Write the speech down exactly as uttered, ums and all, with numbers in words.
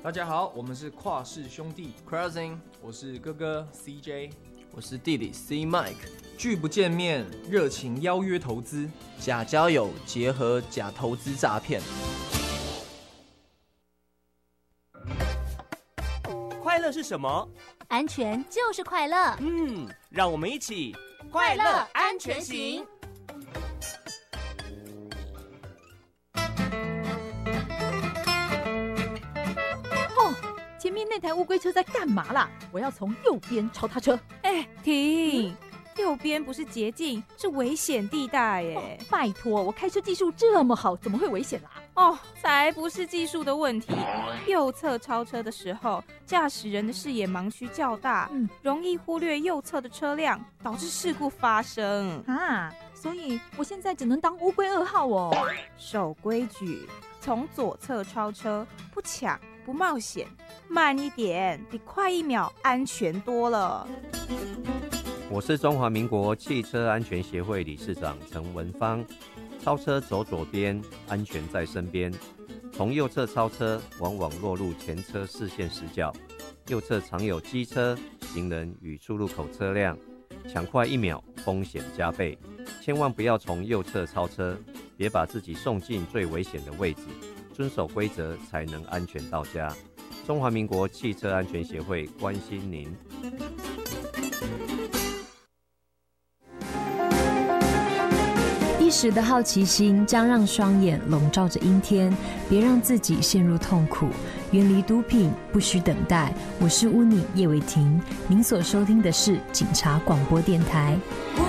大家好，我们是跨世兄弟 Crossing， 我是哥哥 C J， 我是弟弟 C Mike。 拒不见面，热情邀约投资， 假交友结合假投资诈骗。 快乐是什么？ 安全就是快乐。 嗯，让我们一起快乐安全行。 前面那台乌龟车在干嘛啦？我要从右边超他车。 哎，停！嗯、右边不是捷径，是危险地带耶、 哦！拜托，我开车技术这么好，怎么会危险啦？ 哦，才不是技术的问题。右侧超车的时候，驾驶人的视野盲区较大，嗯、容易忽略右侧的车辆，导致事故发生啊！所以我现在只能当乌龟二号哦。 守规矩，从左侧超车，不抢。不冒险，慢一点，比快一秒安全多了。 我是中华民国汽车安全协会理事长陈文芳。超车走左边，安全在身边。从右侧超车，往往落入前车视线死角。右侧常有机车、行人与出入口车辆，抢快一秒，风险加倍。千万不要从右侧超车，别把自己送进最危险的位置。遵守规则才能安全到家。中华民国汽车安全协会关心您。 一时的好奇心将让双眼笼罩着阴天，别让自己陷入痛苦。远离毒品，不需等待。我是巫女叶伟婷，您所收听的是警察广播电台。